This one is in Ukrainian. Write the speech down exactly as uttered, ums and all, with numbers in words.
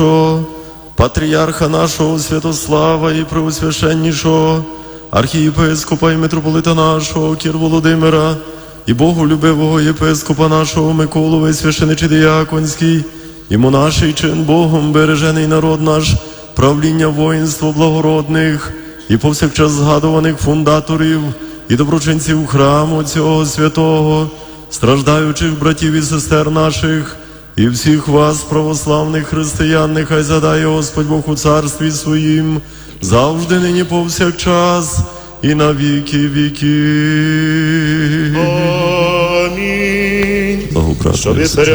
патріарха нашого Святослава і преосвященнішого, архієпископа і митрополита нашого Кір Володимира, і боголюбивого єпископа нашого Миколу, весь священичий дияконський, і монаший чин Богом бережений народ наш, правління воїнство благородних, і повсякчас згадуваних фундаторів, і доброчинців храму цього святого, страждаючих братів і сестер наших, і всіх вас, православних християн, нехай задає Господь Бог у царстві своїм, завжди, нині, повсякчас, і на віки віки. Амінь. Благообразний